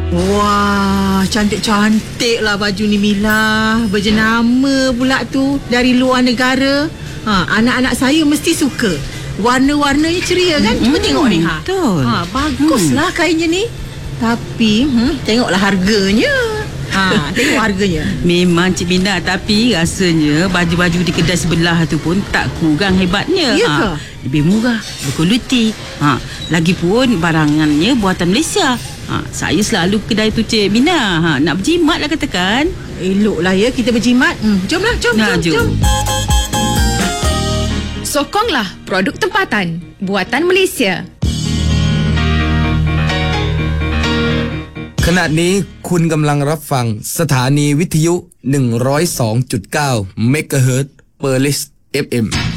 Wah, cantik-cantik lah baju ni Mila. Berjenama pula tu dari luar negara. Anak-anak saya mesti suka. Warna-warnanya ceria kan? Cuba tengok ni. Betul. Baguslah kainnya ni. Tapi tengoklah harganya. Tengok harganya. Memang Cik Mina, tapi rasanya baju-baju di kedai sebelah tu pun tak kurang hebatnya. Ya ke? Lebih murah, berkualiti. Lagipun barangannya buatan Malaysia. Saya selalu ke kedai tu Cik Mina. Nak berjimat lah katakan. Eloklah ya kita berjimat. Jomlah, jom. Sokonglah produk tempatan buatan Malaysia. ขณะนี้คุณกำลังรับฟังสถานีวิทยุ 102.9 เมกะเฮิรตซ์ Perlis FM